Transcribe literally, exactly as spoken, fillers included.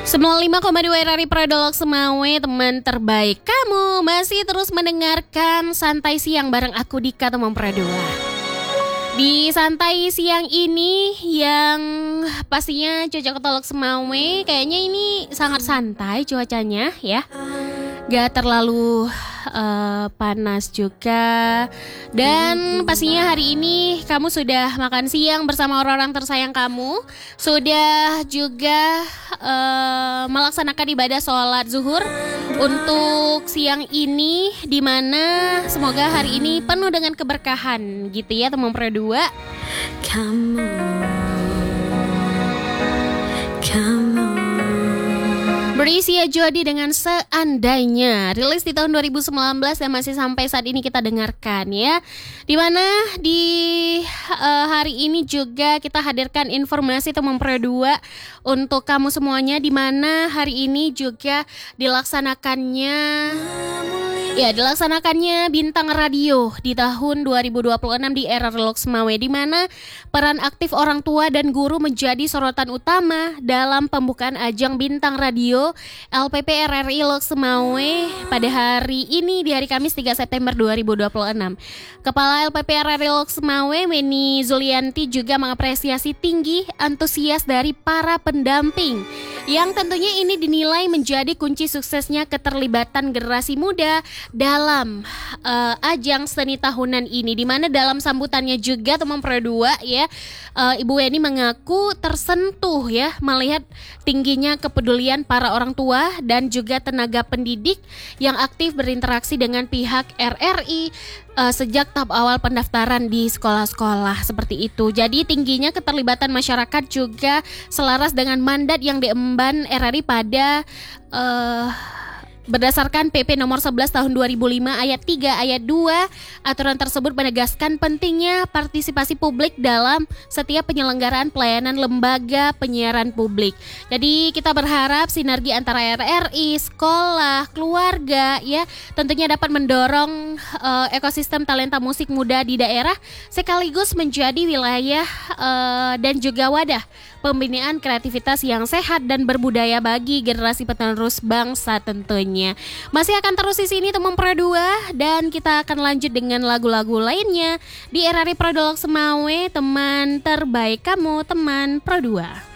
sembilan puluh lima koma dua R R I Prodolog Semawe, teman terbaik kamu. Masih terus mendengarkan Santai Siang bareng aku Dika, teman Pradua. Di Santai Siang ini yang pastinya cuaca Ketolog Semawe kayaknya ini sangat santai cuacanya ya. Gak terlalu uh, panas juga. Dan pastinya hari ini kamu sudah makan siang bersama orang-orang tersayang kamu. Sudah juga uh, melaksanakan ibadah sholat zuhur untuk siang ini, dimana semoga hari ini penuh dengan keberkahan gitu ya teman Produa. Kamu Kamu Berisia Jodi dengan Seandainya, rilis di tahun dua ribu sembilan belas dan masih sampai saat ini kita dengarkan ya. Dimana di uh, hari ini juga kita hadirkan informasi teman Produa untuk kamu semuanya, dimana hari ini juga dilaksanakannya Ya, dilaksanakannya Bintang Radio di tahun dua ribu dua puluh enam di R R I Lok Semawe, di mana peran aktif orang tua dan guru menjadi sorotan utama dalam pembukaan ajang Bintang Radio L P P R R I Lok Semawe pada hari ini di hari Kamis tiga September dua ribu dua puluh enam. Kepala L P P R R I Lok Semawe Weni Zulianti juga mengapresiasi tinggi antusias dari para pendamping yang tentunya ini dinilai menjadi kunci suksesnya keterlibatan generasi muda dalam uh, ajang seni tahunan ini, di mana dalam sambutannya juga teman Produa ya, uh, Ibu Weni mengaku tersentuh ya melihat tingginya kepedulian para orang tua dan juga tenaga pendidik yang aktif berinteraksi dengan pihak R R I uh, sejak tahap awal pendaftaran di sekolah-sekolah seperti itu. Jadi tingginya keterlibatan masyarakat juga selaras dengan mandat yang diemban R R I pada uh, berdasarkan P P nomor sebelas tahun dua ribu lima ayat tiga ayat dua. Aturan tersebut menegaskan pentingnya partisipasi publik dalam setiap penyelenggaraan pelayanan lembaga penyiaran publik. Jadi kita berharap sinergi antara R R I, sekolah, keluarga ya tentunya dapat mendorong uh, ekosistem talenta musik muda di daerah, sekaligus menjadi wilayah uh, dan juga wadah pembinaan kreativitas yang sehat dan berbudaya bagi generasi penerus bangsa tentunya. Masih akan terus di sini teman Produa, dan kita akan lanjut dengan lagu-lagu lainnya di R R I Prodolog Semawe, teman terbaik kamu, teman Produa.